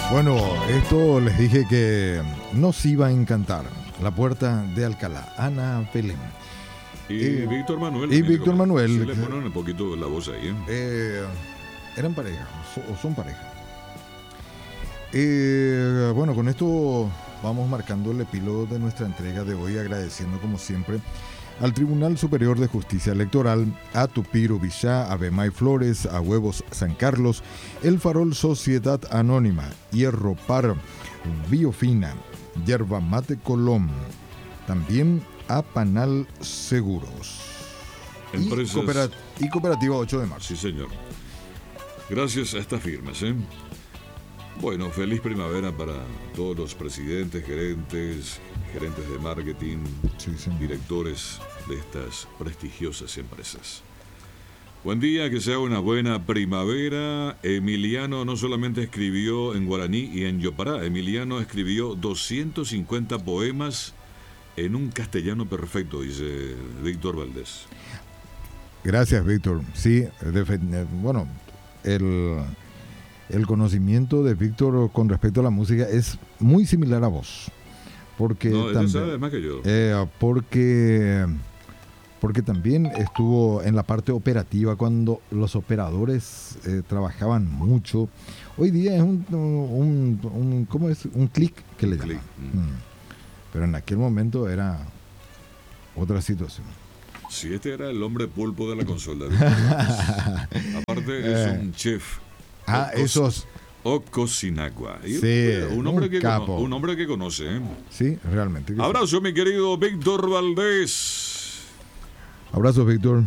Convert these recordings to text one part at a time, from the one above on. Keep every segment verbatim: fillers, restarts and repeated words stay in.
Bueno, esto les dije que nos iba a encantar. La Puerta de Alcalá, Ana Belén. Y Eh, Víctor Manuel. y Víctor Manuel. Se le ponen un poquito la voz ahí, ¿eh? Eh, eran pareja, o son pareja. Eh, bueno, con esto vamos marcando el epílogo de nuestra entrega de hoy, agradeciendo como siempre al Tribunal Superior de Justicia Electoral, a Tupiro Villá, a Bemay Flores, a Huevos San Carlos, El Farol Sociedad Anónima, Hierro Par, Biofina, Yerba Mate Colón, también a Panal Seguros Empresas... y, Cooperat- y Cooperativa ocho de marzo. Sí, señor. Gracias a estas firmas, ¿eh? Bueno, feliz primavera para todos los presidentes, gerentes, gerentes de marketing, Sí, señor. directores de estas prestigiosas empresas. Buen día, que sea una buena primavera. Emiliano no solamente escribió en guaraní y en yopará, Emiliano escribió doscientos cincuenta poemas en un castellano perfecto, dice Víctor Valdés. Gracias, Víctor. Sí, defe- bueno, el, el conocimiento de Víctor con respecto a la música es muy similar a vos. Porque No, él también, sabe más que yo. eh, porque, porque también estuvo en la parte operativa cuando los operadores eh, trabajaban mucho. Hoy día es un, un, un ¿cómo es? Un clic que le llaman. Clic, mm. Mm. Pero en aquel momento era otra situación. Si este era el hombre pulpo de la consola. Víctor Valdés. Aparte es un chef. Ah, O cos- esos, O cocinagua. Y Sí, un, hombre un que capo. cono- un hombre que conoce, ¿eh? sí, realmente. que sí. Abrazo, mi querido Víctor Valdés. Abrazos, Víctor.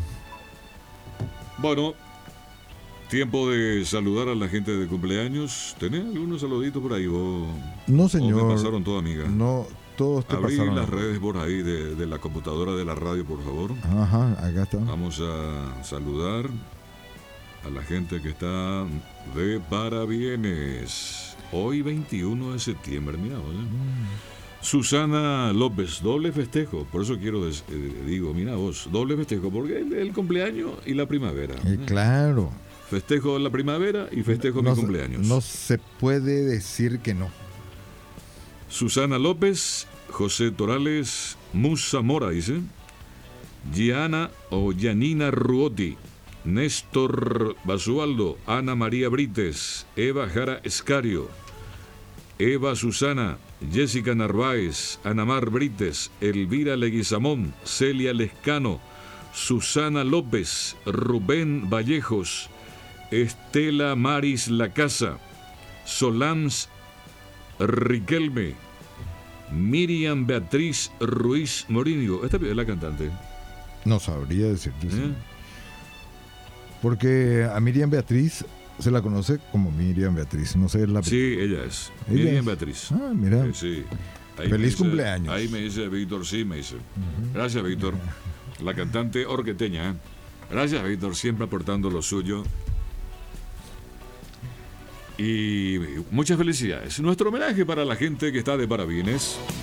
Bueno, tiempo de saludar a la gente de cumpleaños. ¿Tenés algunos saluditos por ahí? ¿O, No, o señor. me pasaron todo, amiga? No, todos te Abrí pasaron. las redes por ahí de, de la computadora de la radio, por favor. Ajá, acá está. Vamos a saludar a la gente que está de parabienes. Hoy veintiuno de septiembre, mira, vos, ¿eh? Susana López, doble festejo. Por eso quiero des- eh, digo, mira vos, doble festejo, porque el, el cumpleaños y la primavera. Eh, claro. Festejo la primavera y festejo no, mi se- cumpleaños. No se puede decir que no. Susana López, José Torales, Musa Mora, dice. Gianna o Yanina Ruoti, Néstor Basualdo, Ana María Brites, Eva Jara Escario, Eva Susana, Jessica Narváez, Anamar Brites, Elvira Leguizamón, Celia Lescano, Susana López, Rubén Vallejos, Estela Maris Lacasa, Solans Riquelme, Miriam Beatriz Ruiz Morínigo. Esta es la cantante. No sabría decirte. sí. ¿eh? Porque a Miriam Beatriz se la conoce como Miriam Beatriz. No sé la. Sí, ella es. Ella Miriam es. Beatriz. Ah, mira. Eh, sí. Ahí Feliz me dice- cumpleaños. Ahí me dice Víctor, sí, me dice. Gracias, Víctor. La cantante orqueteña. ¿eh? Gracias, Víctor, siempre aportando lo suyo. Y muchas felicidades. Nuestro homenaje para la gente que está de parabienes.